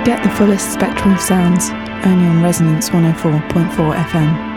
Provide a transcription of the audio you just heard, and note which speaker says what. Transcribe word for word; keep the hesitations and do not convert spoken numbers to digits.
Speaker 1: Get the fullest spectrum of sounds, only on Resonance one oh four point four F M.